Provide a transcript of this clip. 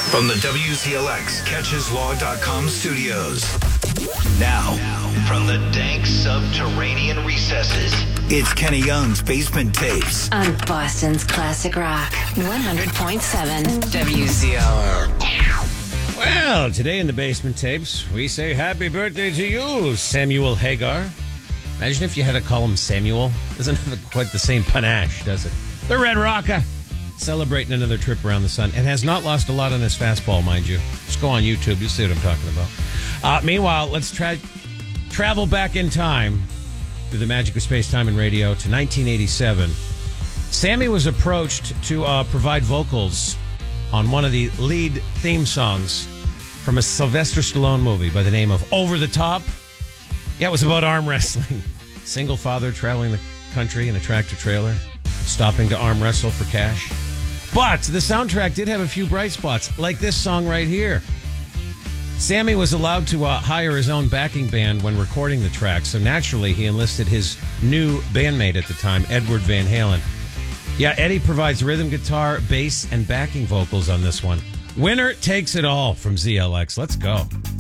From the WZLX CatchesLaw.com studios. Now, from the dank subterranean recesses, it's Kenny Young's Basement Tapes. On Boston's Classic Rock, 100.7 WZLX. Well, today in the Basement Tapes, we say happy birthday to you, Samuel Hagar. Imagine if you had to call him Samuel. Doesn't have quite the same panache, does it? The Red Rocker. Celebrating another trip around the sun. And has not lost a lot on his fastball, mind you. Just go on YouTube. You'll see what I'm talking about. Meanwhile, let's travel back in time through the magic of space, time, and radio to 1987. Sammy was approached to provide vocals on one of the lead theme songs from a Sylvester Stallone movie by the name of Over the Top. Yeah, it was about arm wrestling. Single father traveling the country in a tractor trailer, stopping to arm wrestle for cash. But the soundtrack did have a few bright spots, like this song right here. Sammy was allowed to hire his own backing band when recording the track, so naturally he enlisted his new bandmate at the time, Edward Van Halen. Yeah, Eddie provides rhythm guitar, bass, and backing vocals on this one. Winner takes it all from ZLX. Let's go.